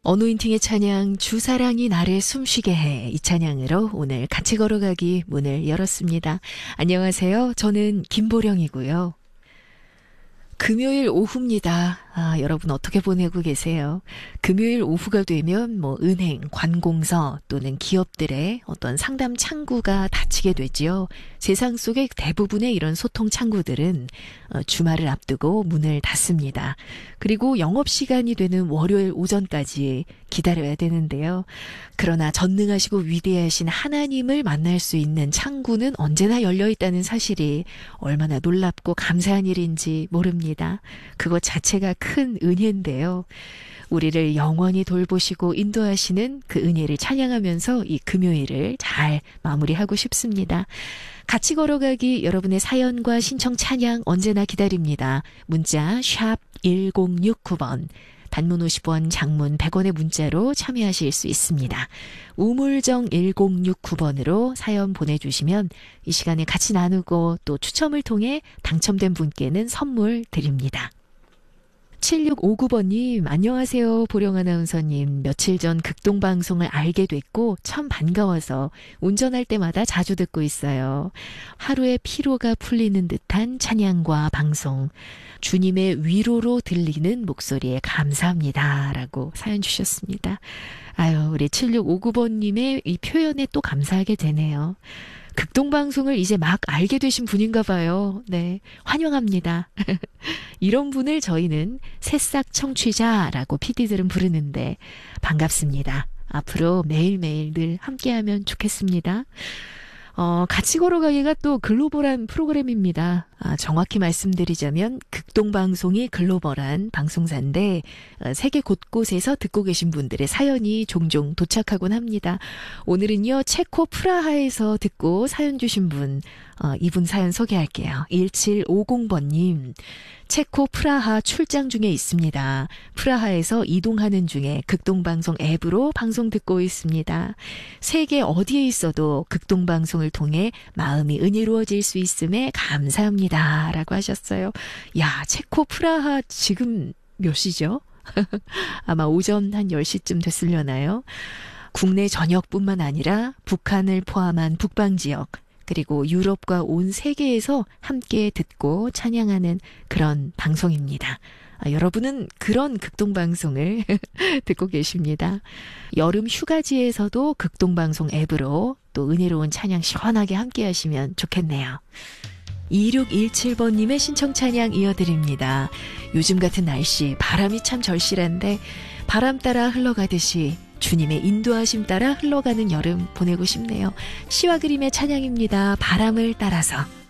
어노인팅의 찬양 주사랑이 나를 숨쉬게 해, 이 찬양으로 오늘 같이 걸어가기 문을 열었습니다. 안녕하세요. 저는 김보령이고요. 금요일 오후입니다. 여러분 어떻게 보내고 계세요? 금요일 오후가 되면 은행, 관공서 또는 기업들의 어떤 상담 창구가 닫히게 되지요. 세상 속의 대부분의 이런 소통 창구들은 주말을 앞두고 문을 닫습니다. 그리고 영업시간이 되는 월요일 오전까지 기다려야 되는데요. 그러나 전능하시고 위대하신 하나님을 만날 수 있는 창구는 언제나 열려 있다는 사실이 얼마나 놀랍고 감사한 일인지 모릅니다. 그것 자체가 큰 은혜인데요. 우리를 영원히 돌보시고 인도하시는 그 은혜를 찬양하면서 이 금요일을 잘 마무리하고 싶습니다. 같이 걸어가기 여러분의 사연과 신청 찬양 언제나 기다립니다. 문자 샵 1069번, 단문 50원, 장문 100원의 문자로 참여하실 수 있습니다. 우물정 1069번으로 사연 보내주시면 이 시간에 같이 나누고 또 추첨을 통해 당첨된 분께는 선물 드립니다. 7659번님, 안녕하세요. 보령 아나운서님. 며칠 전 극동방송을 알게 됐고 참 반가워서 운전할 때마다 자주 듣고 있어요. 하루의 피로가 풀리는 듯한 찬양과 방송, 주님의 위로로 들리는 목소리에 감사합니다. 라고 사연 주셨습니다. 우리 7659번님의 이 표현에 또 감사하게 되네요. 극동방송을 이제 막 알게 되신 분인가 봐요. 네, 환영합니다. 이런 분을 저희는 새싹 청취자라고 PD들은 부르는데 반갑습니다. 앞으로 매일매일 늘 함께하면 좋겠습니다. 같이 걸어가기가 또 글로벌한 프로그램입니다. 정확히 말씀드리자면 극동방송이 글로벌한 방송사인데 세계 곳곳에서 듣고 계신 분들의 사연이 종종 도착하곤 합니다. 오늘은요, 체코 프라하에서 듣고 사연 주신 분, 이분 사연 소개할게요. 1750번님, 체코 프라하 출장 중에 있습니다. 프라하에서 이동하는 중에 극동방송 앱으로 방송 듣고 있습니다. 세계 어디에 있어도 극동방송을 통해 마음이 은혜로워질 수 있음에 감사합니다. 라고 하셨어요. 야, 체코 프라하 지금 몇 시죠? 아마 오전 한 10시쯤 됐으려나요? 국내 전역뿐만 아니라 북한을 포함한 북방지역, 그리고 유럽과 온 세계에서 함께 듣고 찬양하는 그런 방송입니다. 여러분은 그런 극동방송을 듣고 계십니다. 여름 휴가지에서도 극동방송 앱으로 또 은혜로운 찬양 시원하게 함께 하시면 좋겠네요. 2617번님의 신청 찬양 이어드립니다. 요즘 같은 날씨 바람이 참 절실한데 바람 따라 흘러가듯이 주님의 인도하심 따라 흘러가는 여름 보내고 싶네요. 시와 그림의 찬양입니다. 바람을 따라서.